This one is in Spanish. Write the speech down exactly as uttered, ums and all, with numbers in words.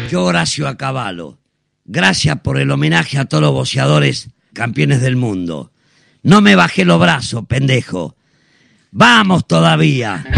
Yo, Horacio Acabalo, gracias por el homenaje a todos los boxeadores campeones del mundo. No me bajé los brazos, pendejo. ¡Vamos todavía!